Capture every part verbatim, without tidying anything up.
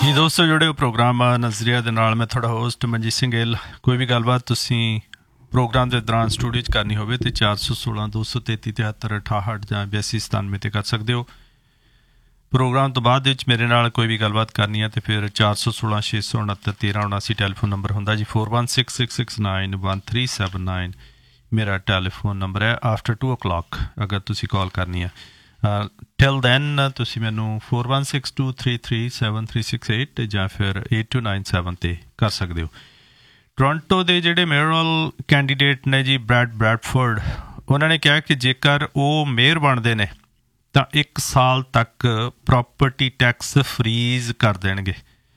ਜੀ ਦੋਸਤੋ ਜੁੜੇ ਹੋ ਪ੍ਰੋਗਰਾਮ ਨਜ਼ਰੀਆ ਦੇ ਨਾਲ ਮੈਂ ਤੁਹਾਡਾ ਹੋਸਟ ਮਨਜੀਤ ਸਿੰਘ ਗਿੱਲ। ਕੋਈ ਵੀ ਗੱਲਬਾਤ ਤੁਸੀਂ ਪ੍ਰੋਗਰਾਮ ਦੇ ਦੌਰਾਨ ਸਟੂਡੀਓ 'ਚ ਕਰਨੀ ਹੋਵੇ ਤਾਂ ਚਾਰ ਸੌ ਸੋਲਾਂ ਦੋ ਸੌ ਤੇਤੀ ਤਿਹੱਤਰ ਅਠਾਹਠ ਜਾਂ ਬਿਆਸੀ ਸਤਾਨਵੇਂ 'ਤੇ ਕਰ ਸਕਦੇ ਹੋ। ਪ੍ਰੋਗਰਾਮ ਤੋਂ ਬਾਅਦ ਵਿੱਚ ਮੇਰੇ ਨਾਲ ਕੋਈ ਵੀ ਗੱਲਬਾਤ ਕਰਨੀ ਹੈ ਤਾਂ ਫਿਰ ਚਾਰ ਸੌ ਸੋਲਾਂ ਛੇ ਸੌ ਉਣਹੱਤਰ ਤੇਰ੍ਹਾਂ ਉਣਾਸੀ ਟੈਲੀਫੋਨ ਨੰਬਰ ਹੁੰਦਾ ਜੀ। Four one six six six nine one three seven nine ਮੇਰਾ ਟੈਲੀਫੋਨ ਨੰਬਰ ਹੈ। ਆਫਟਰ ਟੂ ਓ ਕਲਾਕ ਅਗਰ ਤੁਸੀਂ ਕਾਲ ਕਰਨੀ ਹੈ। ਟਿਲ ਦੈਨ ਤੁਸੀਂ ਮੈਨੂੰ four one six two three three seven three six eight ਜਾਂ ਫਿਰ ਏਟ ਟੂ ਨਾਈਨ ਸੈਵਨ 'ਤੇ ਕਰ ਸਕਦੇ ਹੋ। ਟੋਰਾਂਟੋ ਦੇ ਜਿਹੜੇ ਮੇਅਰਲ ਕੈਂਡੀਡੇਟ ਨੇ ਜੀ ਬ੍ਰੈਡ ਬ੍ਰੈਡਫੋਰਡ, ਉਹਨਾਂ ਨੇ ਕਿਹਾ ਕਿ ਜੇਕਰ ਉਹ ਮੇਅਰ ਬਣਦੇ ਨੇ ਤਾਂ ਇੱਕ ਸਾਲ ਤੱਕ ਪ੍ਰੋਪਰਟੀ ਟੈਕਸ ਫਰੀਜ਼ ਕਰ ਦੇਣਗੇ।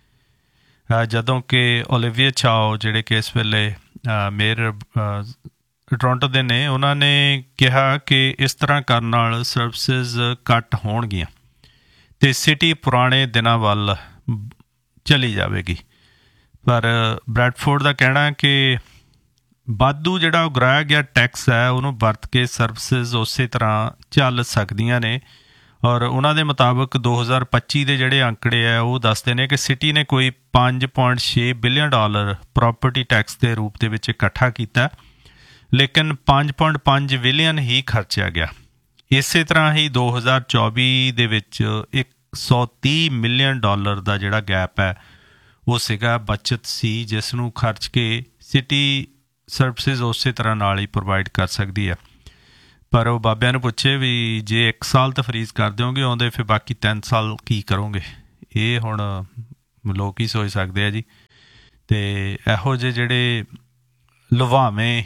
ਜਦੋਂ ਕਿ ਓਲੀਵੀਆ ਚਾਓ ਜਿਹੜੇ ਕਿ ਇਸ ਵੇਲੇ ਮੇਅਰ ਟੋਰਾਂਟੋ ਦੇ ਨੇ, ਉਹਨਾਂ ਨੇ ਕਿਹਾ ਕਿ ਇਸ ਤਰ੍ਹਾਂ ਕਰਨ ਨਾਲ ਸਰਵਿਸਿਜ਼ ਘੱਟ ਹੋਣਗੀਆਂ ਅਤੇ ਸਿਟੀ ਪੁਰਾਣੇ ਦਿਨਾਂ ਵੱਲ ਚਲੀ ਜਾਵੇਗੀ। ਪਰ ਬ੍ਰੈਡਫੋਰਡ ਦਾ ਕਹਿਣਾ ਕਿ ਵਾਧੂ ਜਿਹੜਾ ਉਗਰਾਇਆ ਗਿਆ ਟੈਕਸ ਹੈ ਉਹਨੂੰ ਵਰਤ ਕੇ ਸਰਵਿਸਿਜ਼ ਉਸੇ ਤਰ੍ਹਾਂ ਚੱਲ ਸਕਦੀਆਂ ਨੇ। ਔਰ ਉਹਨਾਂ ਦੇ ਮੁਤਾਬਕ ਦੋ ਹਜ਼ਾਰ ਪੱਚੀ ਦੇ ਜਿਹੜੇ ਅੰਕੜੇ ਹੈ ਉਹ ਦੱਸਦੇ ਨੇ ਕਿ ਸਿਟੀ ਨੇ ਕੋਈ ਪੰਜ ਪੁਆਇੰਟ ਛੇ ਬਿਲੀਅਨ ਡਾਲਰ ਪ੍ਰੋਪਰਟੀ ਟੈਕਸ ਦੇ ਰੂਪ ਦੇ ਵਿੱਚ ਇਕੱਠਾ ਕੀਤਾ, ਲੇਕਿਨ ਪੰਜ ਪੁਆਇੰਟ ਪੰਜ ਬਿਲੀਅਨ ਹੀ ਖਰਚਿਆ ਗਿਆ। ਇਸੇ ਤਰ੍ਹਾਂ ਹੀ ਦੋ ਹਜ਼ਾਰ ਚੌਵੀ ਦੇ ਵਿੱਚ ਇੱਕ ਸੌ ਤੀਹ ਮਿਲੀਅਨ ਡਾਲਰ ਦਾ ਜਿਹੜਾ ਗੈਪ ਹੈ ਉਹ ਸੀਗਾ ਬਚਤ ਸੀ, ਜਿਸ ਨੂੰ ਖਰਚ ਕੇ ਸਿਟੀ ਸਰਵਿਸਿਜ਼ ਉਸੇ ਤਰ੍ਹਾਂ ਨਾਲ ਹੀ ਪ੍ਰੋਵਾਈਡ ਕਰ ਸਕਦੀ ਹੈ। ਪਰ ਉਹ ਬਾਬਿਆਂ ਨੂੰ ਪੁੱਛੇ ਵੀ ਜੇ ਇੱਕ ਸਾਲ ਤਾਂ ਫਰੀਜ਼ ਕਰ ਦਿਓਗੇ ਆਉਂਦੇ ਫਿਰ ਬਾਕੀ ਤਿੰਨ ਸਾਲ ਕੀ ਕਰੋਗੇ? ਇਹ ਹੁਣ ਲੋਕ ਹੀ ਸੋਚ ਸਕਦੇ ਆ ਜੀ। ਅਤੇ ਇਹੋ ਜਿਹੇ ਜਿਹੜੇ ਲੁਭਾਵੇਂ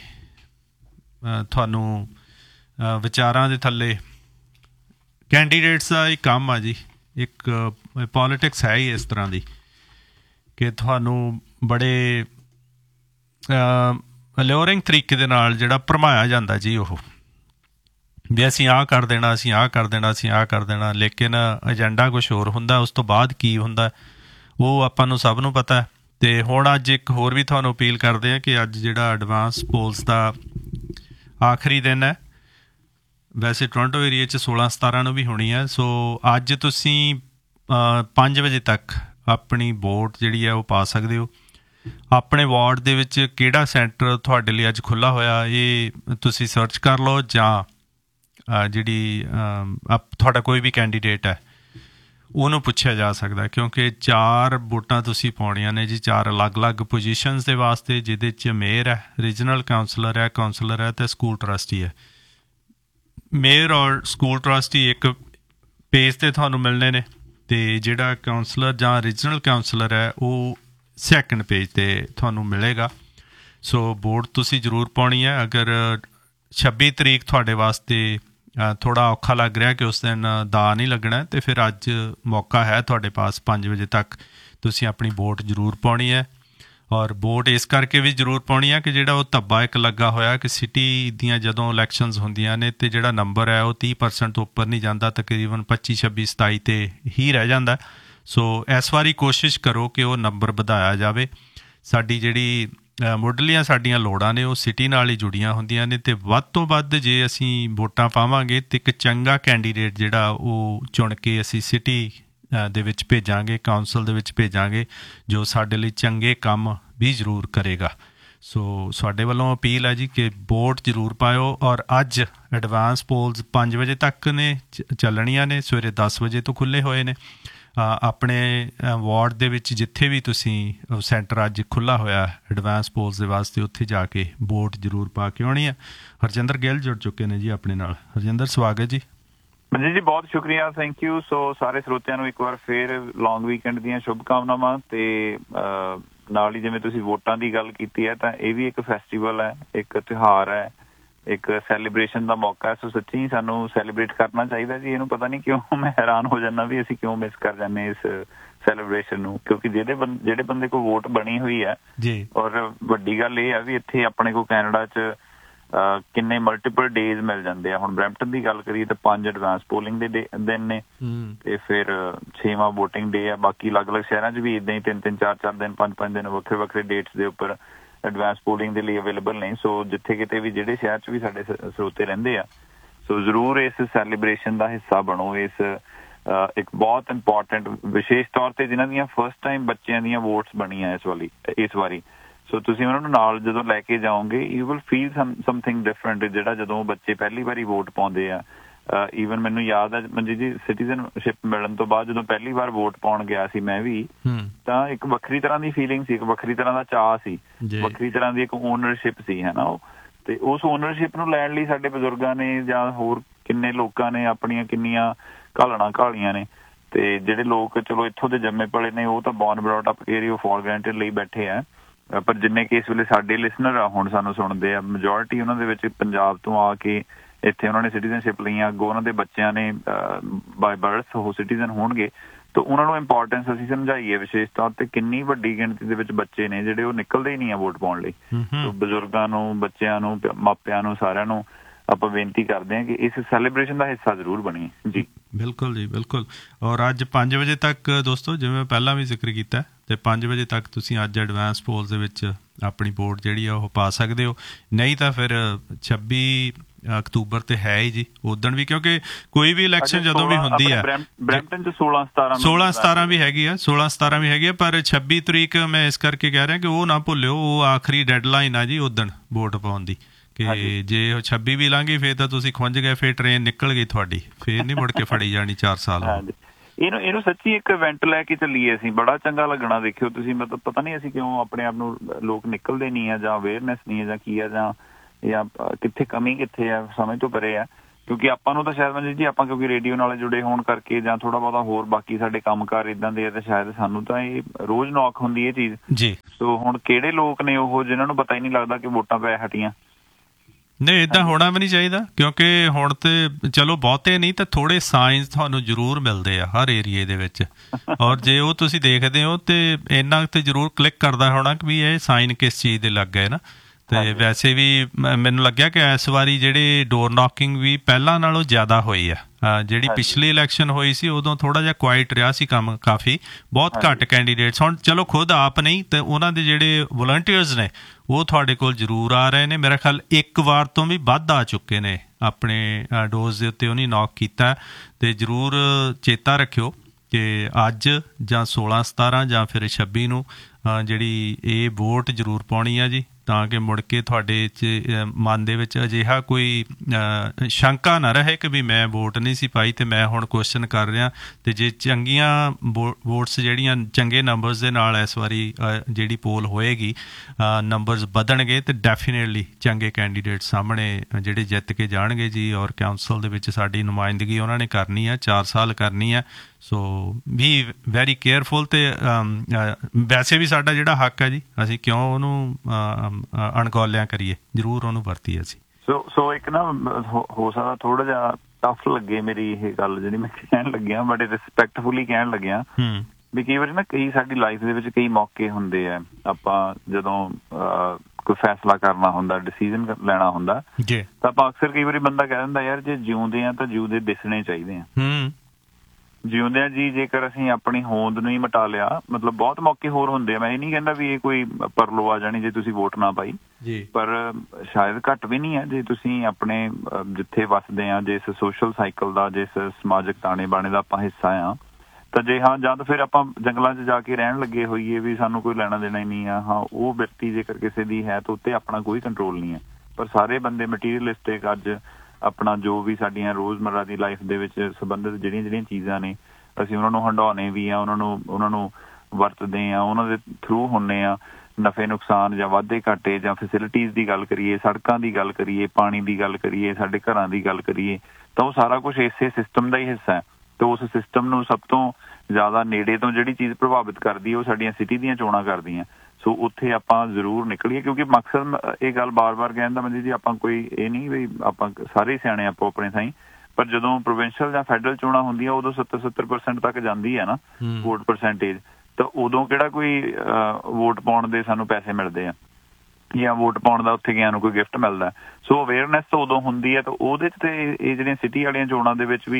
ਤੁਹਾਨੂੰ ਵਿਚਾਰਾਂ ਦੇ ਥੱਲੇ ਕੈਂਡੀਡੇਟਸ ਦਾ ਇੱਕ ਕੰਮ ਆ ਜੀ, ਇੱਕ ਪੋਲੀਟਿਕਸ ਹੈ ਹੀ ਇਸ ਤਰ੍ਹਾਂ ਦੀ ਕਿ ਤੁਹਾਨੂੰ ਬੜੇ ਅਲਿਓਰਿੰਗ ਤਰੀਕੇ ਦੇ ਨਾਲ ਜਿਹੜਾ ਭਰਮਾਇਆ ਜਾਂਦਾ ਜੀ ਉਹ ਵੀ ਅਸੀਂ ਆਹ ਕਰ ਦੇਣਾ, ਅਸੀਂ ਆਹ ਕਰ ਦੇਣਾ, ਅਸੀਂ ਆਹ ਕਰ ਦੇਣਾ, ਲੇਕਿਨ ਏਜੰਡਾ ਕੁਛ ਹੋਰ ਹੁੰਦਾ। ਉਸ ਤੋਂ ਬਾਅਦ ਕੀ ਹੁੰਦਾ ਉਹ ਆਪਾਂ ਨੂੰ ਸਭ ਨੂੰ ਪਤਾ। ਅਤੇ ਹੁਣ ਅੱਜ ਇੱਕ ਹੋਰ ਵੀ ਤੁਹਾਨੂੰ ਅਪੀਲ ਕਰਦੇ ਹਾਂ ਕਿ ਅੱਜ ਜਿਹੜਾ ਐਡਵਾਂਸ ਪੋਲਸ ਦਾ ਆਖਰੀ ਦਿਨ ਹੈ, ਵੈਸੇ ਟੋਰਾਂਟੋ ਏਰੀਏ 'ਚ ਸੋਲਾਂ ਸਤਾਰਾਂ ਨੂੰ ਵੀ ਹੋਣੀ ਹੈ। ਸੋ ਅੱਜ ਤੁਸੀਂ ਪੰਜ ਵਜੇ ਤੱਕ ਆਪਣੀ ਵੋਟ ਜਿਹੜੀ ਹੈ ਉਹ ਪਾ ਸਕਦੇ ਹੋ। ਆਪਣੇ ਵਾਰਡ ਦੇ ਵਿੱਚ ਕਿਹੜਾ ਸੈਂਟਰ ਤੁਹਾਡੇ ਲਈ ਅੱਜ ਖੁੱਲ੍ਹਾ ਹੋਇਆ ਇਹ ਤੁਸੀਂ ਸਰਚ ਕਰ ਲਓ, ਜਾਂ ਜਿਹੜੀ ਤੁਹਾਡਾ ਕੋਈ ਵੀ ਕੈਂਡੀਡੇਟ ਹੈ ਉਹਨੂੰ ਪੁੱਛਿਆ ਜਾ ਸਕਦਾ, ਕਿਉਂਕਿ ਚਾਰ ਵੋਟਾਂ ਤੁਸੀਂ ਪਾਉਣੀਆਂ ਨੇ ਜੀ, ਚਾਰ ਅਲੱਗ ਅਲੱਗ ਪੋਜੀਸ਼ਨਸ ਦੇ ਵਾਸਤੇ, ਜਿਹਦੇ 'ਚ ਮੇਅਰ ਹੈ, ਰੀਜਨਲ ਕਾਉਂਸਲਰ ਹੈ, ਕਾਉਂਸਲਰ ਹੈ ਅਤੇ ਸਕੂਲ ਟਰਸਟੀ ਹੈ। ਮੇਅਰ ਔਰ ਸਕੂਲ ਟਰਸਟੀ ਇੱਕ ਪੇਜ 'ਤੇ ਤੁਹਾਨੂੰ ਮਿਲਣੇ ਨੇ ਅਤੇ ਜਿਹੜਾ ਕਾਉਂਸਲਰ ਜਾਂ ਰੀਜਨਲ ਕਾਉਂਸਲਰ ਹੈ ਉਹ ਸੈਕਿੰਡ ਪੇਜ 'ਤੇ ਤੁਹਾਨੂੰ ਮਿਲੇਗਾ। ਸੋ ਵੋਟ ਤੁਸੀਂ ਜ਼ਰੂਰ ਪਾਉਣੀ ਹੈ। ਅਗਰ ਛੱਬੀ ਤਰੀਕ ਤੁਹਾਡੇ ਵਾਸਤੇ ਥੋੜ੍ਹਾ ਔਖਾ ਲੱਗ ਰਿਹਾ ਕਿ ਉਸ ਦਿਨ ਦਾ ਨਹੀਂ ਲੱਗਣਾ, ਅਤੇ ਫਿਰ ਅੱਜ ਮੌਕਾ ਹੈ ਤੁਹਾਡੇ ਪਾਸ ਪੰਜ ਵਜੇ ਤੱਕ ਤੁਸੀਂ ਆਪਣੀ ਵੋਟ ਜ਼ਰੂਰ ਪਾਉਣੀ ਹੈ। ਔਰ ਵੋਟ ਇਸ ਕਰਕੇ ਵੀ ਜ਼ਰੂਰ ਪਾਉਣੀ ਹੈ ਕਿ ਜਿਹੜਾ ਉਹ ਧੱਬਾ ਇੱਕ ਲੱਗਾ ਹੋਇਆ ਕਿ ਸਿਟੀ ਦੀਆਂ ਜਦੋਂ ਇਲੈਕਸ਼ਨਸ ਹੁੰਦੀਆਂ ਨੇ ਅਤੇ ਜਿਹੜਾ ਨੰਬਰ ਹੈ ਉਹ ਤੀਹ ਪਰਸੈਂਟ ਤੋਂ ਉੱਪਰ ਨਹੀਂ ਜਾਂਦਾ, ਤਕਰੀਬਨ ਪੱਚੀ ਛੱਬੀ ਸਤਾਈ 'ਤੇ ਹੀ ਰਹਿ ਜਾਂਦਾ। ਸੋ ਇਸ ਵਾਰੀ ਕੋਸ਼ਿਸ਼ ਕਰੋ ਕਿ ਉਹ ਨੰਬਰ ਵਧਾਇਆ ਜਾਵੇ। ਸਾਡੀ ਜਿਹੜੀ ਮੁੱਢਲੀਆਂ ਸਾਡੀਆਂ ਲੋੜਾਂ ਨੇ ਉਹ ਸਿਟੀ ਨਾਲ ਹੀ ਜੁੜੀਆਂ ਹੁੰਦੀਆਂ ਨੇ, ਅਤੇ ਵੱਧ ਤੋਂ ਵੱਧ ਜੇ ਅਸੀਂ ਵੋਟਾਂ ਪਾਵਾਂਗੇ ਤਾਂ ਇੱਕ ਚੰਗਾ ਕੈਂਡੀਡੇਟ ਜਿਹੜਾ ਉਹ ਚੁਣ ਕੇ ਅਸੀਂ ਸਿਟੀ ਦੇ ਵਿੱਚ ਭੇਜਾਂਗੇ, ਕਾਉਂਸਲ ਦੇ ਵਿੱਚ ਭੇਜਾਂਗੇ, ਜੋ ਸਾਡੇ ਲਈ ਚੰਗੇ ਕੰਮ ਵੀ ਜ਼ਰੂਰ ਕਰੇਗਾ। ਸੋ ਸਾਡੇ ਵੱਲੋਂ ਅਪੀਲ ਹੈ ਜੀ ਕਿ ਵੋਟ ਜ਼ਰੂਰ ਪਾਇਓ। ਔਰ ਅੱਜ ਐਡਵਾਂਸ ਪੋਲਸ ਪੰਜ ਵਜੇ ਤੱਕ ਨੇ ਚੱਲਣੀਆਂ ਨੇ, ਸਵੇਰੇ ਦਸ ਵਜੇ ਤੋਂ ਖੁੱਲ੍ਹੇ ਹੋਏ ਨੇ। ਆਪਣੇ ਵਾਰਡ ਦੇ ਵਿੱਚ ਜਿੱਥੇ ਵੀ ਤੁਸੀਂ ਸੈਂਟਰ ਅੱਜ ਖੁੱਲ੍ਹਾ ਹੋਇਆ ਐਡਵਾਂਸ ਪੋਲਸ ਦੇ ਵਾਸਤੇ, ਉੱਥੇ ਜਾ ਕੇ ਵੋਟ ਜ਼ਰੂਰ ਪਾ ਕੇ ਆਉਣੀ ਹੈ। ਹਰਜਿੰਦਰ ਗਿੱਲ ਜੁੜ ਚੁੱਕੇ ਨੇ ਜੀ ਆਪਣੇ ਨਾਲ। ਹਰਜਿੰਦਰ ਸਵਾਗਤ ਜੀ। ਮਨਜੀਤ ਜੀ ਬਹੁਤ ਸ਼ੁਕਰੀਆ, ਥੈਂਕ ਯੂ। ਸੋ ਸਾਰੇ ਸਰੋਤਿਆਂ ਨੂੰ ਇੱਕ ਵਾਰ ਫੇਰ ਲੌਂਗ ਵੀਕਐਂਡ ਦੀਆਂ ਸ਼ੁਭਕਾਮਨਾਵਾਂ। ਅਤੇ ਨਾਲ ਹੀ ਜਿਵੇਂ ਤੁਸੀਂ ਵੋਟਾਂ ਦੀ ਗੱਲ ਕੀਤੀ ਹੈ ਤਾਂ ਇਹ ਵੀ ਇੱਕ ਫੈਸਟੀਵਲ ਹੈ, ਇੱਕ ਤਿਉਹਾਰ ਹੈ, ਇੱਕ ਸੈਲੀਬ੍ਰੇਸ਼ਨ ਦਾ ਮੌਕਾ ਹੈ। ਸੋ ਸੱਚੀ ਸਾਨੂੰ ਸੈਲੀਬ੍ਰੇਟ ਕਰਨਾ ਚਾਹੀਦਾ ਜੀ। ਇਹਨੂੰ ਪਤਾ ਨਹੀਂ ਕਿਉਂ ਮੈਂ ਹੈਰਾਨ ਹੋ ਜਾਂਦਾ ਵੀ ਅਸੀਂ ਕਿਉਂ ਮਿਸ ਕਰ ਜਾਂਦੇ ਇਸ ਸੈਲੀਬ੍ਰੇਸ਼ਨ ਨੂੰ, ਕਿਉਂਕਿ ਜਿਹਦੇ ਬੰ ਜਿਹੜੇ ਬੰਦੇ ਕੋਲ ਵੋਟ ਬਣੀ ਹੋਈ ਹੈ ਜੀ। ਔਰ ਵੱਡੀ ਗੱਲ ਇਹ ਹੈ ਵੀ ਇੱਥੇ ਆਪਣੇ ਕੋਲ ਕੈਨੇਡਾ 'ਚ ਕਿੰਨੇ ਮਲਟੀਪਲ ਡੇਜ਼ ਮਿਲ ਜਾਂਦੇ ਆ। ਹੁਣ ਬਰੈਂਪਟਨ ਦੀ ਗੱਲ ਕਰੀਏ ਤਾਂ ਪੰਜ ਐਡਵਾਂਸ ਪੋਲਿੰਗ ਦੇ ਡੇ ਦਿਨ ਨੇ, ਅਤੇ ਫਿਰ ਛੇਵਾਂ ਵੋਟਿੰਗ ਡੇ ਆ। ਬਾਕੀ ਅਲੱਗ ਅਲੱਗ ਸ਼ਹਿਰਾਂ 'ਚ ਵੀ ਇੱਦਾਂ ਹੀ ਤਿੰਨ ਤਿੰਨ ਚਾਰ ਚਾਰ ਦਿਨ ਪੰਜ ਪੰਜ ਦਿਨ ਵੱਖਰੇ ਵੱਖਰੇ ਡੇਟਸ ਦੇ ਉੱਪਰ ਐਡਵਾਂਸ ਪੋਲਿੰਗ ਦੇ ਲਈ ਅਵੇਲੇਬਲ ਨਹੀਂ। ਸੋ ਜਿੱਥੇ ਕਿਤੇ ਵੀ ਜਿਹੜੇ ਸ਼ਹਿਰ 'ਚ ਵੀ ਸਾਡੇ ਸਰੋਤੇ ਰਹਿੰਦੇ ਆ, ਸੋ ਜ਼ਰੂਰ ਇਸ ਸੈਲੀਬ੍ਰੇਸ਼ਨ ਦਾ ਹਿੱਸਾ ਬਣੋ, ਇਸ ਇੱਕ ਬਹੁਤ ਇੰਪੋਰਟੈਂਟ ਵਿਸ਼ੇਸ਼ ਤੌਰ ਤੇ ਜਿਨ੍ਹਾਂ ਦੀਆਂ ਫਸਟ ਟਾਈਮ ਬੱਚਿਆਂ ਦੀਆਂ ਵੋਟਸ ਬਣੀਆਂ ਇਸ ਵਾਰੀ ਇਸ ਵਾਰੀ ਸੋ ਤੁਸੀਂ ਉਹਨਾਂ ਨੂੰ ਨਾਲ ਜਦੋਂ ਲੈ ਕੇ ਜਾਓਗੇ you will feel sum something different ਜਿਹੜਾ ਜਦੋਂ ਬੱਚੇ ਪਹਿਲੀ ਵਾਰੀ ਵੋਟ ਪਾਉਂਦੇ ਆ। ਈਵਨ ਮੈਨੂੰ ਯਾਦ ਹੈ ਮਨਜੀਤ ਜੀ ਸਿਟੀਜ਼ਨਸ਼ਿਪ ਮਿਲਣ ਤੋਂ ਬਾਅਦ ਜਦੋਂ ਪਹਿਲੀ ਵਾਰ ਵੋਟ ਪਾਉਣ ਗਿਆ ਸੀ ਮੈਂ ਵੀ ਤਾਂ ਇੱਕ ਵੱਖਰੀ ਤਰ੍ਹਾਂ ਦੀ ਫੀਲਿੰਗ ਸੀ, ਇੱਕ ਵੱਖਰੀ ਤਰ੍ਹਾਂ ਦਾ ਚਾਅ ਸੀ, ਵੱਖਰੀ ਤਰ੍ਹਾਂ ਦੀ ਇੱਕ ਓਨਰਸ਼ਿਪ ਸੀ ਹੈ ਨਾ ਉਹ। ਤੇ ਉਸ ਓਨਰਸ਼ਿਪ ਨੂੰ ਲੈਣ ਲਈ ਸਾਡੇ ਬਜ਼ੁਰਗਾਂ ਨੇ ਜਾਂ ਹੋਰ ਕਿੰਨੇ ਲੋਕਾਂ ਨੇ ਆਪਣੀਆਂ ਕਿੰਨੀਆਂ ਘਾਲਣਾ ਘਾਲੀਆਂ ਨੇ। ਤੇ ਜਿਹੜੇ ਲੋਕ ਚਲੋ ਇੱਥੋਂ ਦੇ ਜੰਮੇ ਪਲੇ ਨੇ ਉਹ ਤਾਂ ਬੌਰਨ ਬਰੌਟ ਅਪ ਏਰੀ ਉਹ ਫੋਰ ਗ੍ਰਾਂਟਡ ਲਈ ਬੈਠੇ ਆ, ਪਰ ਜਿੰਨੇ ਕਿ ਇਸ ਵੇਲੇ ਸਾਡੇ ਲਿਸਨਰ ਆ ਹੁਣ ਸਾਨੂੰ ਸੁਣਦੇ ਆ ਮੈਜੋਰਿਟੀ ਉਹਨਾਂ ਦੇ ਵਿੱਚ ਪੰਜਾਬ ਤੋਂ ਆ ਕੇ ਇੱਥੇ ਉਹਨਾਂ ਨੇ ਸਿਟੀਜ਼ਨਸ਼ਿਪ ਲਈਆਂ, ਅੱਗੋਂ ਉਹਨਾਂ ਦੇ ਬੱਚਿਆਂ ਨੇ ਬਾਏ ਬਰਥ ਉਹ ਸਿਟੀਜ਼ਨ ਹੋਣਗੇ। ਤਾਂ ਉਹਨਾਂ ਨੂੰ ਇੰਪੋਰਟੈਂਸ ਅਸੀਂ ਸਮਝਾਈਏ ਵਿਸ਼ੇਸ਼ ਤੌਰ ਤੇ ਕਿੰਨੀ ਵੱਡੀ ਗਿਣਤੀ ਦੇ ਵਿੱਚ ਬੱਚੇ ਨੇ ਜਿਹੜੇ ਉਹ ਨਿਕਲਦੇ ਹੀ ਨਹੀਂ ਆ ਵੋਟ ਪਾਉਣ ਲਈ। ਬਜ਼ੁਰਗਾਂ ਨੂੰ, ਬੱਚਿਆਂ ਨੂੰ, ਮਾਪਿਆਂ ਨੂੰ, ਸਾਰਿਆਂ ਨੂੰ ਆਪਾਂ ਬੇਨਤੀ ਕਰਦੇ ਹਾਂ ਕਿ ਇਸ ਸੈਲੀਬ੍ਰੇਸ਼ਨ ਦਾ ਹਿੱਸਾ ਜ਼ਰੂਰ ਬਣੀਏ ਜੀ। ਬਿਲਕੁਲ ਜੀ ਬਿਲਕੁਲ। ਔਰ ਅੱਜ ਪੰਜ ਵਜੇ ਤੱਕ ਦੋਸਤੋ ਜਿਵੇਂ ਪਹਿਲਾਂ ਵੀ ਜ਼ਿਕਰ ਕੀਤਾ ਤੇ ਪੰਜ ਵਜੇ ਤੱਕ ਤੁਸੀਂ ਅੱਜ ਐਡਵਾਂਸ ਪੋਲਸ ਦੇ ਵਿੱਚ ਆਪਣੀ ਵੋਟ ਜਿਹੜੀ ਆ ਉਹ ਪਾ ਸਕਦੇ ਹੋ, ਨਹੀਂ ਤਾਂ ਫਿਰ ਛੱਬੀ ਅਕਤੂਬਰ ਤੇ ਹੈ ਹੀ ਜੀ ਉਦਣ ਵੀ, ਕਿਉਂਕਿ ਕੋਈ ਵੀ ਇਲੈਕਸ਼ਨ ਜਦੋਂ ਵੀ ਹੁੰਦੀ ਹੈ ਬਰੈਂਪਟਨ ਚ ਸੋਲਾਂ ਸਤਾਰਾਂ ਸੋਲਾਂ ਸਤਾਰਾਂ ਵੀ ਹੈਗੀ ਆ ਸੋਲਾਂ ਸਤਾਰਾਂ ਵੀ ਹੈਗੀ ਆ ਪਰ ਛੱਬੀ ਤਰੀਕ ਮੈਂ ਇਸ ਕਰਕੇ ਕਹਿ ਰਿਹਾ ਕਿ ਉਹ ਨਾ ਭੁੱਲਿਓ, ਉਹ ਆਖਰੀ ਡੈਡਲਾਈਨ ਆ ਜੀ ਉਦਣ ਵੋਟ ਪਾਉਣ ਦੀ। ਕਿ ਜੇ ਉਹ ਛੱਬੀ ਵੀ ਲੰਘ ਗਈ ਫਿਰ ਤਾਂ ਤੁਸੀਂ ਖੁੰਝ ਗਏ, ਫਿਰ ਟ੍ਰੇਨ ਨਿਕਲ ਗਈ ਤੁਹਾਡੀ, ਫਿਰ ਨਹੀਂ ਮੁੜ ਕੇ ਫੜੀ ਜਾਣੀ ਚਾਰ ਸਾਲ। ਇਹਨੂੰ ਇਹਨੂੰ ਸੱਚੀ ਇੱਕ ਇਵੈਂਟ ਲੈ ਕੇ ਚੱਲੀਏ ਅਸੀਂ, ਬੜਾ ਚੰਗਾ ਲੱਗਣਾ। ਦੇਖਿਓ ਤੁਸੀਂ ਮਤਲਬ ਪਤਾ ਨਹੀਂ ਅਸੀਂ ਕਿਉਂ ਆਪਣੇ ਆਪ ਨੂੰ ਲੋਕ ਨਿਕਲਦੇ ਨਹੀਂ ਆ ਜਾਂ ਅਵੇਅਰਨੈਸ ਨਹੀਂ ਹੈ ਜਾਂ ਕੀ ਆ ਜਾਂ ਜਾਂ ਕਿੱਥੇ ਕਮੀ ਕਿੱਥੇ ਆ, ਸਮਝ ਤੋਂ ਪਰੇ ਆ। ਕਿਉਂਕਿ ਆਪਾਂ ਨੂੰ ਤਾਂ ਸ਼ਾਇਦ ਮਨਜੀਤ ਜੀ ਆਪਾਂ ਕਿਉਂਕਿ ਰੇਡੀਓ ਨਾਲ ਜੁੜੇ ਹੋਣ ਕਰਕੇ ਜਾਂ ਥੋੜਾ ਬਹੁਤਾ ਹੋਰ ਬਾਕੀ ਸਾਡੇ ਕੰਮਕਾਰ ਇੱਦਾਂ ਦੇ ਆ ਤੇ ਸ਼ਾਇਦ ਸਾਨੂੰ ਤਾਂ ਇਹ ਰੋਜ਼ ਨੌਕ ਹੁੰਦੀ ਇਹ ਚੀਜ਼ ਜੀ। ਸੋ ਹੁਣ ਕਿਹੜੇ ਲੋਕ ਨੇ ਉਹ ਜਿਹਨਾਂ ਨੂੰ ਪਤਾ ਹੀ ਨਹੀਂ ਲੱਗਦਾ ਕਿ ਵੋਟਾਂ ਪੈ ਹਟੀਆਂ। ਨਹੀਂ ਏਦਾਂ ਹੋਣਾ ਵੀ ਨਹੀਂ ਚਾਹੀਦਾ, ਕਿਉਂਕਿ ਹੁਣ ਤੇ ਚਲੋ ਬਹੁਤੇ ਨਹੀਂ ਤਾਂ ਥੋੜੇ ਸਾਇੰਸ ਤੁਹਾਨੂੰ ਜ਼ਰੂਰ ਮਿਲਦੇ ਆ ਹਰ ਏਰੀਏ ਦੇ ਵਿੱਚ। ਔਰ ਜੇ ਉਹ ਤੁਸੀਂ ਦੇਖਦੇ ਹੋ ਤੇ ਇੰਨਾ ਤੇ ਜ਼ਰੂਰ ਕਲਿੱਕ ਕਰਦਾ ਹੋਣਾ ਕਿ ਵੀ ਇਹ ਸਾਈਨ ਕਿਸ ਚੀਜ਼ ਦੇ ਲੱਗ ਗਏ ਨਾ। ਤੇ ਵੈਸੇ ਵੀ ਮੈਨੂੰ ਲੱਗਿਆ ਕਿ ਇਸ ਵਾਰੀ ਜਿਹੜੇ ਡੋਰ ਨੌਕਿੰਗ ਵੀ ਪਹਿਲਾਂ ਨਾਲੋਂ ਜ਼ਿਆਦਾ ਹੋਈ ਆ। ਜਿਹੜੀ ਪਿਛਲੀ ਇਲੈਕਸ਼ਨ ਹੋਈ ਸੀ ਉਦੋਂ ਥੋੜਾ ਜਿਹਾ ਕੁਆਇਟ ਰਿਹਾ ਸੀ ਕੰਮ, ਕਾਫੀ ਬਹੁਤ ਘੱਟ ਕੈਂਡੀਡੇਟਸ। ਹੁਣ ਚਲੋ ਖੁਦ ਆਪ ਨਹੀਂ ਤੇ ਉਹਨਾਂ ਦੇ ਜਿਹੜੇ ਵਲੰਟੀਅਰਸ ਨੇ ਉਹ ਤੁਹਾਡੇ ਕੋਲ ਜ਼ਰੂਰ ਆ ਰਹੇ ਨੇ। ਮੇਰਾ ਖਿਆਲ ਇੱਕ ਵਾਰ ਤੋਂ ਵੀ ਵੱਧ ਆ ਚੁੱਕੇ ਨੇ ਆਪਣੇ ਡੋਜ਼ ਦੇ ਉੱਤੇ ਉਹਨੇ ਨੌਕ ਕੀਤਾ। ਤੇ ਜ਼ਰੂਰ ਚੇਤਾ ਰੱਖਿਓ ਕਿ ਅੱਜ ਜਾਂ ਸੋਲਾਂ ਸਤਾਰਾਂ ਜਾਂ ਫਿਰ ਛੱਬੀ ਨੂੰ ਜਿਹੜੀ ਇਹ ਵੋਟ ਜ਼ਰੂਰ ਪਾਉਣੀ ਆ ਜੀ, ਤਾਂ ਕਿ ਮੁੜ ਕੇ ਤੁਹਾਡੇ 'ਚ ਮਨ ਦੇ ਵਿੱਚ ਅਜਿਹਾ ਕੋਈ ਸ਼ੰਕਾ ਨਾ ਰਹੇ ਕਿ ਵੀ ਮੈਂ ਵੋਟ ਨਹੀਂ ਸੀ ਪਾਈ ਤੇ ਮੈਂ ਹੁਣ ਕੁਐਸਚਨ ਕਰ ਰਿਹਾ। ਅਤੇ ਜੇ ਚੰਗੀਆਂ ਵੋ ਵੋਟਸ ਜਿਹੜੀਆਂ ਚੰਗੇ ਨੰਬਰਸ ਦੇ ਨਾਲ ਇਸ ਵਾਰੀ ਜਿਹੜੀ ਪੋਲ ਹੋਏਗੀ, ਨੰਬਰਸ ਵਧਣਗੇ ਤੇ ਡੈਫੀਨੇਟਲੀ ਚੰਗੇ ਕੈਂਡੀਡੇਟ ਸਾਹਮਣੇ ਜਿਹੜੇ ਜਿੱਤ ਕੇ ਜਾਣਗੇ ਜੀ। ਔਰ ਕਾਉਂਸਲ ਦੇ ਵਿੱਚ ਸਾਡੀ ਨੁਮਾਇੰਦਗੀ ਉਹਨਾਂ ਨੇ ਕਰਨੀ ਆ, ਚਾਰ ਸਾਲ ਕਰਨੀ ਆ। ਸੋ ਵੀ ਵੈਰੀ ਕੇਅਰਫੁਲ। ਅਤੇ ਵੈਸੇ ਵੀ ਸਾਡਾ ਜਿਹੜਾ ਹੱਕ ਹੈ ਜੀ, ਅਸੀਂ ਕਿਉਂ ਉਹਨੂੰ ਅਣਗੌਲਿਆਂ ਕਰੀਏ, ਜ਼ਰੂਰ ਉਹਨੂੰ ਵਰਤੀਏ ਅਸੀਂ। ਸੋ ਸੋ ਇੱਕ ਨਾ ਹੋ ਸਕਦਾ ਥੋੜਾ ਜਿਹਾ ਟਫ ਲੱਗੇ ਮੇਰੀ ਇਹ ਗੱਲ ਜਿਹੜੀ ਮੈਂ ਕਹਿਣ ਲੱਗਿਆ, ਬੜੇ ਰਿਸਪੈਕਟਫੁਲੀ ਕਹਿਣ ਲੱਗਿਆ ਵੀ ਕਈ ਵਾਰੀ ਨਾ ਕਈ ਸਾਡੀ ਲਾਈਫ ਦੇ ਵਿੱਚ ਕਈ ਮੌਕੇ ਹੁੰਦੇ ਆ, ਆਪਾਂ ਜਦੋਂ ਕੋਈ ਫੈਸਲਾ ਕਰਨਾ ਹੁੰਦਾ, ਡਿਸੀਜ਼ਨ ਲੈਣਾ ਹੁੰਦਾ ਤਾਂ ਆਪਾਂ ਅਕਸਰ ਕਈ ਵਾਰੀ ਬੰਦਾ ਕਹਿ ਦਿੰਦਾ ਯਾਰ ਜੇ ਜਿਉਂਦੇ ਆ ਤਾਂ ਜਿਉਂਦੇ ਦਿਸਣੇ ਚਾਹੀਦੇ ਆ। ਜਿਉਂਦਿਆਂ ਜੀ ਜੇਕਰ ਅਸੀਂ ਆਪਣੀ ਹੋਂਦ ਨੂੰ ਹੀ ਮਿਟਾ ਲਿਆ, ਮਤਲਬ ਬਹੁਤ ਮੌਕੇ ਹੋਰ ਹੁੰਦੇ ਆ। ਮੈਂ ਇਹ ਨਹੀਂ ਕਹਿੰਦਾ ਵੀ ਇਹ ਕੋਈ ਪਰਲੋ ਆ ਜਾਣੀ ਜੇ ਤੁਸੀਂ ਵੋਟ ਨਾ ਪਾਈ, ਪਰ ਸ਼ਾਇਦ ਘੱਟ ਵੀ ਨਹੀਂ ਹੈ ਜੇ ਤੁਸੀਂ ਆਪਣੇ ਜਿੱਥੇ ਵੱਸਦੇ ਆ, ਜਿਸ ਸੋਸ਼ਲ ਸਾਈਕਲ ਦਾ, ਜਿਸ ਸਮਾਜਿਕ ਤਾਣੇ ਬਾਣੇ ਦਾ ਆਪਾਂ ਹਿੱਸਾ ਆ, ਤਾਂ ਜੇ ਹਾਂ ਜਾਂ ਤਾਂ ਫਿਰ ਆਪਾਂ ਜੰਗਲਾਂ 'ਚ ਜਾ ਕੇ ਰਹਿਣ ਲੱਗੇ ਹੋਈਏ ਵੀ ਸਾਨੂੰ ਕੋਈ ਲੈਣਾ ਦੇਣਾ ਹੀ ਨਹੀਂ ਆ। ਹਾਂ ਉਹ ਵਿਅਕਤੀ ਜੇਕਰ ਕਿਸੇ ਦੀ ਹੈ ਤਾਂ ਉੱਤੇ ਆਪਣਾ ਕੋਈ ਕੰਟਰੋਲ ਨਹੀਂ ਹੈ, ਪਰ ਸਾਰੇ ਬੰਦੇ ਮਟੀਰੀਅਲਿਸਟਿਕ ਅੱਜ ਆਪਣਾ ਜੋ ਵੀ ਸਾਡੀਆਂ ਰੋਜ਼ਮर्रा ਦੀ ਲਾਈਫ ਦੇ ਵਿੱਚ ਸੰਬੰਧਿਤ ਜਿਹੜੀਆਂ ਜਿਹੜੀਆਂ ਚੀਜ਼ਾਂ ਨੇ ਅਸੀਂ ਉਹਨਾਂ ਨੂੰ ਹੰਡਾਉਣੇ ਵੀ ਆ, ਉਹਨਾਂ ਨੂੰ ਉਹਨਾਂ ਨੂੰ ਵਰਤਦੇ ਆ, ਉਹਨਾਂ ਦੇ ਥਰੂ ਹੁੰਦੇ ਆ। ਨਫੇ ਨੁਕਸਾਨ ਜਾਂ ਵਾਧੇ ਘਾਟੇ ਜਾਂ ਫੈਸਿਲਿਟੀਜ਼ ਦੀ ਗੱਲ ਕਰੀਏ, ਸੜਕਾਂ ਦੀ ਗੱਲ ਕਰੀਏ, ਪਾਣੀ ਦੀ ਗੱਲ ਕਰੀਏ, ਸਾਡੇ ਘਰਾਂ ਦੀ ਗੱਲ ਕਰੀਏ, ਤਾਂ ਉਹ ਸਾਰਾ ਕੁਛ ਇਸੇ ਸਿਸਟਮ ਦਾ ਹੀ ਹਿੱਸਾ ਹੈ। ਤੇ ਉਸ ਸਿਸਟਮ ਨੂੰ ਸਭ ਤੋਂ ਜ਼ਿਆਦਾ ਨੇੜੇ ਤੋਂ ਜਿਹੜੀ ਚੀਜ਼ ਪ੍ਰਭਾਵਿਤ ਕਰਦੀ ਹੈ ਉਹ ਸਾਡੀਆਂ ਸਿਟੀ ਦੀਆਂ ਚੋਣਾਂ ਕਰਦੀਆਂ। ਸੋ ਉੱਥੇ ਆਪਾਂ ਜ਼ਰੂਰ ਨਿਕਲੀਏ, ਕਿਉਂਕਿ ਮਕਸਦ ਇਹ ਗੱਲ ਬਾਰ ਬਾਰ ਕਹਿਣ ਦਾ ਮਨਜੀਤ ਜੀ, ਆਪਾਂ ਕੋਈ ਇਹ ਨਹੀਂ ਵੀ ਆਪਾਂ ਸਾਰੇ ਸਿਆਣੇ ਆਪੋ ਆਪਣੇ ਥਾਈਂ, ਪਰ ਜਦੋਂ ਪ੍ਰੋਵਿੰਸ਼ੀਅਲ ਜਾਂ ਫੈਡਰਲ ਚੋਣਾਂ ਹੁੰਦੀਆਂ ਉਦੋਂ ਸੱਤਰ ਸੱਤਰ ਪਰਸੈਂਟ ਤੱਕ ਜਾਂਦੀ ਹੈ ਨਾ ਵੋਟ ਪਰਸੈਂਟੇਜ, ਤਾਂ ਉਦੋਂ ਕਿਹੜਾ ਕੋਈ ਵੋਟ ਪਾਉਣ ਦੇ ਸਾਨੂੰ ਪੈਸੇ ਮਿਲਦੇ ਆ ਜਾਂ ਵੋਟ ਪਾਉਣ ਦਾ ਉੱਥੇ ਗਿਆ ਨੂੰ ਕੋਈ ਗਿਫਟ ਮਿਲਦਾ। ਸੋ ਅਵੇਅਰਨੈਸ ਤਾਂ ਉਦੋਂ ਹੁੰਦੀ ਹੈ। ਤਾਂ ਉਹਦੇ 'ਚ ਤੇ ਇਹ ਜਿਹੜੀਆਂ ਸਿਟੀ ਵਾਲੀਆਂ ਚੋਣਾਂ ਦੇ ਵਿੱਚ ਵੀ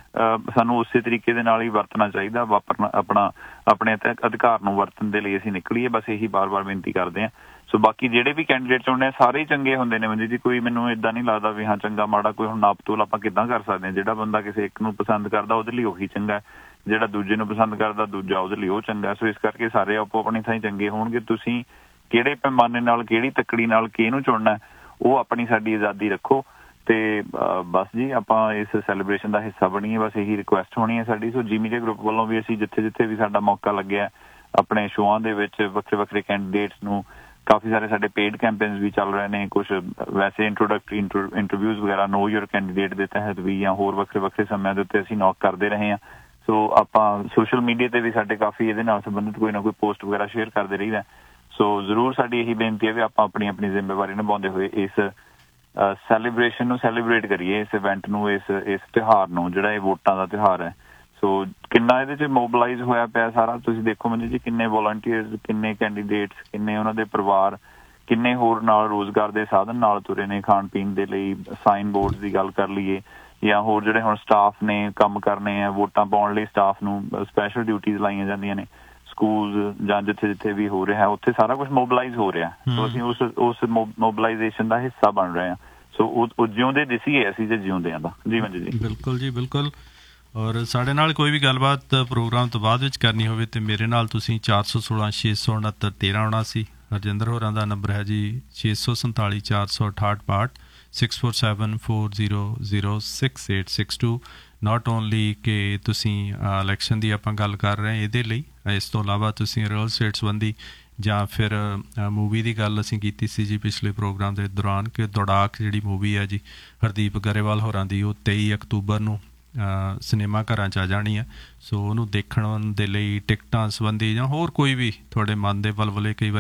ਸਾਨੂੰ ਉਸੇ ਤਰੀਕੇ ਦੇ ਨਾਲ ਹੀ ਵਰਤਣਾ ਚਾਹੀਦਾ, ਵਾਪਰਨਾ ਆਪਣਾ ਆਪਣੇ ਅਧਿਕਾਰ ਨੂੰ ਵਰਤਣ ਦੇ ਲਈ ਅਸੀਂ ਨਿਕਲੀਏ, ਬਸ ਇਹੀ ਬਾਰ-ਬਾਰ ਬੇਨਤੀ ਕਰਦੇ ਹਾਂ। ਸੋ ਬਾਕੀ ਜਿਹੜੇ ਵੀ ਕੈਂਡੀਡੇਟ ਚੁਣਨੇ ਆ ਸਾਰੇ ਹੀ ਚੰਗੇ ਹੁੰਦੇ ਨੇ ਮਨਜੀਤ ਜੀ, ਕੋਈ ਮੈਨੂੰ ਇਦਾਂ ਨਹੀਂ ਲੱਗਦਾ ਵੀ ਹਾਂ ਚੰਗਾ ਮਾੜਾ, ਕੋਈ ਹੁਣ ਨਾਪ ਤੋਲ ਆਪਾਂ ਕਿੱਦਾਂ ਕਰ ਸਕਦੇ ਹਾਂ। ਜਿਹੜਾ ਬੰਦਾ ਕਿਸੇ ਇੱਕ ਨੂੰ ਪਸੰਦ ਕਰਦਾ ਉਹਦੇ ਲਈ ਉਹੀ ਚੰਗਾ, ਜਿਹੜਾ ਦੂਜੇ ਨੂੰ ਪਸੰਦ ਕਰਦਾ ਦੂਜਾ ਉਹਦੇ ਲਈ ਉਹ ਚੰਗਾ। ਸੋ ਇਸ ਕਰਕੇ ਸਾਰੇ ਆਪੋ ਆਪਣੀ ਥਾਂ ਚੰਗੇ ਹੋਣਗੇ। ਤੁਸੀਂ ਕਿਹੜੇ ਪੈਮਾਨੇ ਨਾਲ, ਕਿਹੜੀ ਤੱਕੜੀ ਨਾਲ ਕਿਹਨੂੰ ਚੁਣਨਾ ਉਹ ਆਪਣੀ ਸਾਡੀ ਆਜ਼ਾਦੀ ਰੱਖੋ ਤੇ ਬਸ ਜੀ ਆਪਾਂ ਇਸ ਸੈਲੀਬ੍ਰੇਸ਼ਨ ਦਾ ਹਿੱਸਾ ਬਣੀਏ, ਬਸ ਇਹੀ ਰਿਕੁਐਸਟ ਹੋਣੀ ਹੈ ਸਾਡੀ। ਸੋ ਜੀ ਮੀਡੀਆ ਗਰੁੱਪ ਵੱਲੋਂ ਵੀ ਅਸੀਂ ਜਿੱਥੇ ਜਿੱਥੇ ਵੀ ਸਾਡਾ ਮੌਕਾ ਲੱਗਿਆ ਆਪਣੇ ਸ਼ੋਆਂ ਦੇ ਵਿੱਚ ਵੱਖਰੇ ਵੱਖਰੇ ਕੈਂਡੀਡੇਟਸ ਨੂੰ, ਕਾਫੀ ਸਾਰੇ ਸਾਡੇ ਪੇਡ ਕੈਂਪੇਨਸ ਵੀ ਚੱਲ ਰਹੇ ਨੇ, ਕੁਝ ਵੈਸੇ ਇੰਟਰੋਡਕਟਰੀ ਇੰਟਰਵਿਊਜ਼ ਵਗੈਰਾ ਨੋ ਯੂਰ ਕੈਂਡੀਡੇਟ ਦੇ ਤਹਿਤ ਵੀ ਜਾਂ ਹੋਰ ਵੱਖਰੇ ਵੱਖਰੇ ਸਮਿਆਂ ਦੇ ਉੱਤੇ ਅਸੀਂ ਨੌਕ ਕਰਦੇ ਰਹੇ ਹਾਂ। ਸੋ ਆਪਾਂ ਸੋਸ਼ਲ ਮੀਡੀਆ ਤੇ ਵੀ ਸਾਡੇ ਕਾਫੀ ਇਹਦੇ ਨਾਲ ਸੰਬੰਧਿਤ ਕੋਈ ਨਾ ਕੋਈ ਪੋਸਟ ਵਗੈਰਾ ਸ਼ੇਅਰ ਕਰਦੇ ਰਹੀਦਾ। ਸੋ ਜ਼ਰੂਰ ਸਾਡੀ ਇਹੀ ਬੇਨਤੀ ਹੈ ਵੀ ਆਪਾਂ ਆਪਣੀ ਆਪਣੀ ਜ਼ਿੰਮੇਵਾਰੀ ਨਿਭਾਉਂਦੇ ਹੋਏ ਇਸ ਸੈਲੀਬ੍ਰੇਸ਼ਨ ਨੂੰ ਸੈਲੀਬ੍ਰੇਟ ਕਰੀਏ, ਇਸ ਇਵੈਂਟ ਨੂੰ, ਇਸ ਇਸ ਤਿਉਹਾਰ ਨੂੰ ਜਿਹੜਾ ਇਹ ਵੋਟਾਂ ਦਾ ਤਿਉਹਾਰ ਹੈ। ਸੋ ਕਿੰਨਾ ਇਹਦੇ 'ਚ ਮੋਬਿਲਾਈਜ਼ ਹੋਇਆ ਪਿਆ ਸਾਰਾ ਤੁਸੀਂ ਦੇਖੋ ਮਨਜੀਤ ਜੀ, ਕਿੰਨੇ ਵੋਲੰਟੀਅਰਸ, ਕਿੰਨੇ ਕੈਂਡੀਡੇਟਸ, ਕਿੰਨੇ ਉਹਨਾਂ ਦੇ ਪਰਿਵਾਰ, ਕਿੰਨੇ ਹੋਰ ਨਾਲ ਰੋਜ਼ਗਾਰ ਦੇ ਸਾਧਨ ਨਾਲ ਤੁਰੇ ਨੇ ਖਾਣ ਪੀਣ ਦੇ ਲਈ। ਸਾਈਨ ਬੋਰਡਸ ਦੀ ਗੱਲ ਕਰ ਲਈਏ ਜਾਂ ਹੋਰ ਜਿਹੜੇ ਹੁਣ ਸਟਾਫ ਨੇ ਕੰਮ ਕਰਨੇ ਆ, ਵੋਟਾਂ ਪਾਉਣ ਲਈ ਸਟਾਫ ਨੂੰ ਸਪੈਸ਼ਲ ਡਿਊਟੀਜ਼ ਲਾਈਆਂ ਜਾਂਦੀਆਂ ਨੇ ਸਕੂਲ ਜਾਂ ਜਿੱਥੇ ਜਿੱਥੇ ਵੀ ਹੋ ਰਿਹਾ ਉੱਥੇ ਸਾਰਾ ਕੁਝ ਮੋਬਿਲਾਈਜ਼ ਹੋ ਰਿਹਾ। ਸੋ ਅਸੀਂ ਉਸ ਉਸ ਮੋਬਿਲਾਈਜ਼ੇਸ਼ਨ ਦਾ ਹਿੱਸਾ ਬਣ ਰਹੇ ਹਾਂ। ਸੋ ਉਹ ਜਿਉਂਦੇ ਦਿਸੀਏ ਅਸੀਂ ਜੇ ਜਿਉਂਦੇ ਹਾਂ ਦਾ ਜੀ ਮਨਜੀਤ ਜੀ। ਬਿਲਕੁਲ ਜੀ ਬਿਲਕੁਲ। ਔਰ ਸਾਡੇ ਨਾਲ ਕੋਈ ਵੀ ਗੱਲਬਾਤ ਪ੍ਰੋਗਰਾਮ ਤੋਂ ਬਾਅਦ ਵਿੱਚ ਕਰਨੀ ਹੋਵੇ ਤਾਂ ਮੇਰੇ ਨਾਲ ਤੁਸੀਂ ਚਾਰ ਸੌ ਸੋਲਾਂ ਛੇ ਸੌ ਉਣਹੱਤਰ ਤੇਰਾਂ ਆਉਣਾ ਸੀ। ਹਰਜਿੰਦਰ ਹੋਰਾਂ ਦਾ ਨੰਬਰ ਹੈ ਜੀ ਛੇ ਸੌ ਸੰਤਾਲੀ ਚਾਰ ਸੌ ਅਠਾਹਠ ਬਾਹਠ six four seven four zero zero six eight six to. Not only ਕਿ ਤੁਸੀਂ ਇਲੈਕਸ਼ਨ ਦੀ ਆਪਾਂ ਗੱਲ ਕਰ ਰਹੇ ਇਹਦੇ ਲਈ, ਇਸ ਤੋਂ ਇਲਾਵਾ ਤੁਸੀਂ ਰੀਅਲ ਸਟੇਟ ਸੰਬੰਧੀ ਜਾਂ ਫਿਰ ਮੂਵੀ ਦੀ ਗੱਲ ਅਸੀਂ ਕੀਤੀ ਸੀ ਜੀ ਪਿਛਲੇ ਪ੍ਰੋਗਰਾਮ ਦੇ ਦੌਰਾਨ ਕਿ ਦੌੜਾਕ ਜਿਹੜੀ ਮੂਵੀ ਹੈ ਜੀ ਹਰਦੀਪ ਗਰੇਵਾਲ ਹੋਰਾਂ ਦੀ, ਉਹ ਤੇਈ ਅਕਤੂਬਰ ਨੂੰ ਸਿਨੇਮਾ ਘਰਾਂ 'ਚ ਆ ਜਾਣੀ ਹੈ। ਸੋ ਉਹਨੂੰ ਦੇਖਣ ਦੇ ਲਈ ਟਿਕਟਾਂ ਸੰਬੰਧੀ ਜਾਂ ਹੋਰ ਕੋਈ ਵੀ ਤੁਹਾਡੇ ਮਨ ਦੇ ਵਲਵਲੇ ਕਈ ਵਾਰ